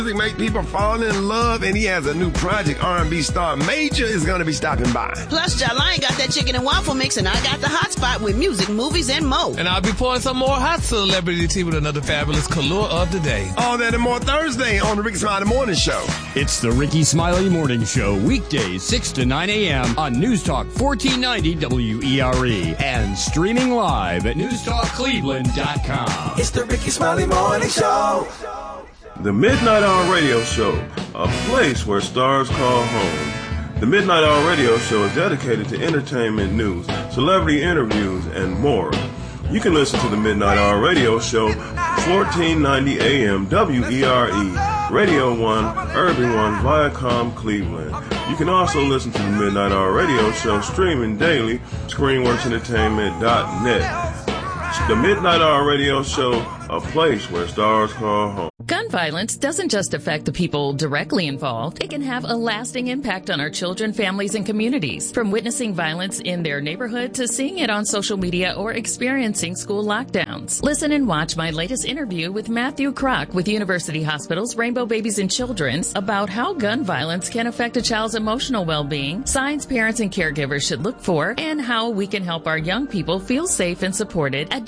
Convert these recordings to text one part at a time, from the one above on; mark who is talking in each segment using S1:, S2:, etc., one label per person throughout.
S1: Music make people fall in love, and he has a new project. R&B star Major is going to be stopping by.
S2: Plus, Jalain got that chicken and waffle mix, and I got the hot spot with music, movies, and more.
S3: And I'll be pouring some more hot celebrity tea with another fabulous Kalua of the day.
S1: All that and more Thursday on the Ricky Smiley Morning Show.
S4: It's the Ricky Smiley Morning Show, weekdays 6 to 9 a.m. on News Talk 1490 WERE and streaming live at newstalkcleveland.com.
S5: It's the Ricky Smiley Morning Show.
S6: The Midnight Hour Radio Show, a place where stars call home. The Midnight Hour Radio Show is dedicated to entertainment news, celebrity interviews, and more. You can listen to the Midnight Hour Radio Show, 1490 AM WERE, Radio 1, Urban 1, Viacom, Cleveland. You can also listen to the Midnight Hour Radio Show streaming daily, ScreenWorksEntertainment.net. The Midnight Hour Radio Show, a place where stars call home.
S7: Gun violence doesn't just affect the people directly involved. It can have a lasting impact on our children, families, and communities. From witnessing violence in their neighborhood to seeing it on social media or experiencing school lockdowns. Listen and watch my latest interview with Matthew Kroc with University Hospitals, Rainbow Babies and Children's about how gun violence can affect a child's emotional well-being, signs parents and caregivers should look for, and how we can help our young people feel safe and supported at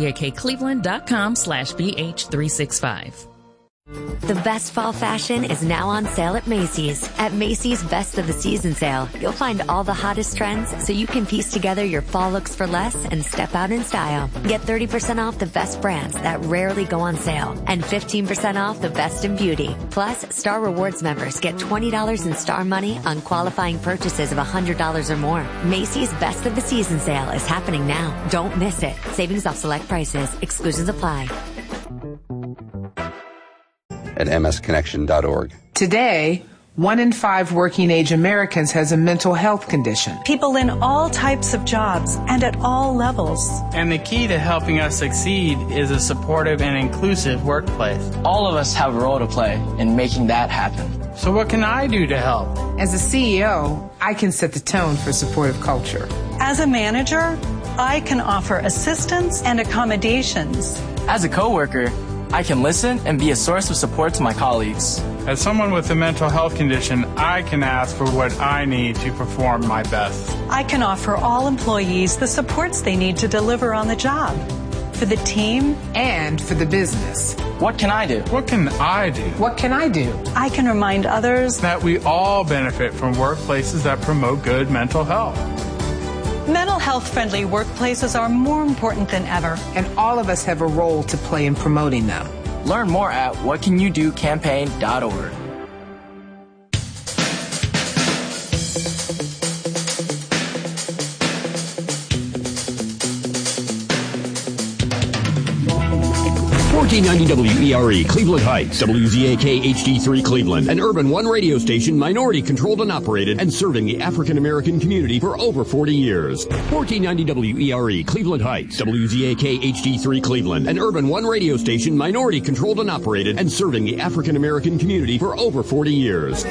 S7: WZAKCleveland.com/BH365.
S8: The best fall fashion is now on sale at Macy's. At Macy's Best of the Season sale, you'll find all the hottest trends so you can piece together your fall looks for less and step out in style. Get 30% off the best brands that rarely go on sale and 15% off the best in beauty. Plus, Star Rewards members get $20 in Star Money on qualifying purchases of $100 or more. Macy's Best of the Season sale is happening now. Don't miss it. Savings off select prices. Exclusions apply.
S9: At msconnection.org.
S10: Today, 1 in 5 working-age Americans has a mental health condition.
S11: People in all types of jobs and at all levels.
S12: And the key to helping us succeed is a supportive and inclusive workplace.
S13: All of us have a role to play in making that happen.
S12: So what can I do to help?
S10: As a CEO, I can set the tone for supportive culture.
S11: As a manager, I can offer assistance and accommodations.
S13: As a coworker, I can listen and be a source of support to my colleagues.
S12: As someone with a mental health condition, I can ask for what I need to perform my best.
S11: I can offer all employees the supports they need to deliver on the job. For the team
S10: and for the business.
S13: What can I do?
S12: What can I do?
S10: What can I do?
S11: I can remind others
S12: that we all benefit from workplaces that promote good mental health.
S11: Mental health-friendly workplaces are more important than ever.
S10: And all of us have a role to play in promoting them.
S13: Learn more at whatcanyoudocampaign.org.
S4: 1490 WERE, Cleveland Heights, WZAK HD3 Cleveland, an Urban One radio station, minority controlled and operated, and serving the African American community for over 40 years. 1490 WERE, Cleveland Heights, WZAK HD3 Cleveland, an Urban One radio station, minority controlled and operated, and serving the African American community for over 40 years.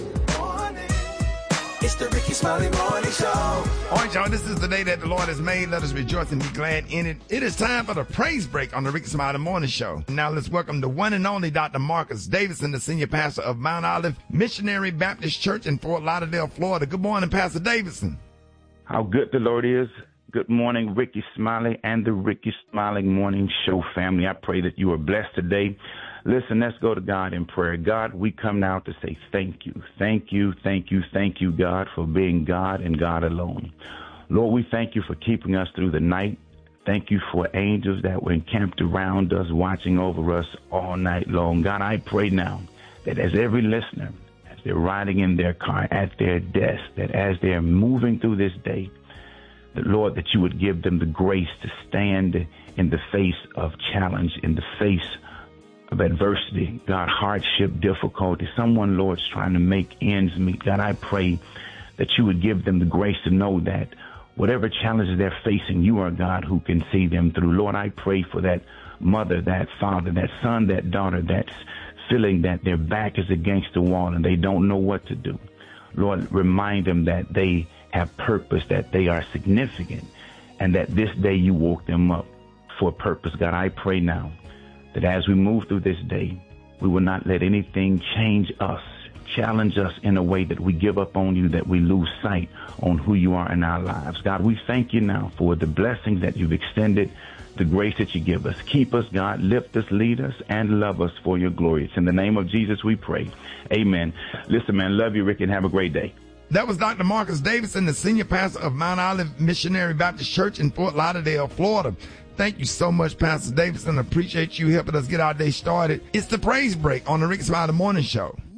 S5: It's the Ricky Smiley Morning Show.
S1: All right, y'all, this is the day that the Lord has made. Let us rejoice and be glad in it. It is time for the praise break on the Ricky Smiley Morning Show. Now let's welcome the one and only Dr. Marcus Davidson, the senior pastor of Mount Olive Missionary Baptist Church in Fort Lauderdale, Florida. Good morning, Pastor Davidson.
S14: How good the Lord is. Good morning, Ricky Smiley and the Ricky Smiley Morning Show family. I pray that you are blessed today. Listen, let's go to God in prayer. God, we come now to say thank you. Thank you, thank you, thank you, God, for being God and God alone. Lord, we thank you for keeping us through the night. Thank you for angels that were encamped around us, watching over us all night long. God, I pray now that as every listener, as they're riding in their car, at their desk, that as they're moving through this day, that, Lord, that you would give them the grace to stand in the face of challenge, in the face of adversity, God, hardship, difficulty. Someone, Lord, is trying to make ends meet. God, I pray that you would give them the grace to know that whatever challenges they're facing, you are God who can see them through. Lord, I pray for that mother, that father, that son, that daughter that's feeling that their back is against the wall and they don't know what to do. Lord, remind them that they have purpose, that they are significant, and that this day you woke them up for a purpose. God, I pray now that as we move through this day, We will not let anything change us, challenge us in a way that we give up on you, that we lose sight on who you are in our lives. God, we thank you now for the blessings that you've extended, the grace that you give us. Keep us, God, lift us, lead us, and love us for your glory. It's in the name of Jesus we pray. Amen. Listen, man, love you, Rick, and have a great day.
S1: That was Dr. Marcus Davidson, the senior pastor of Mount Olive Missionary Baptist Church in Fort Lauderdale, Florida. Thank you so much, Pastor Davidson. Appreciate you helping us get our day started. It's the Praise Break on the Rick Smiley Morning Show.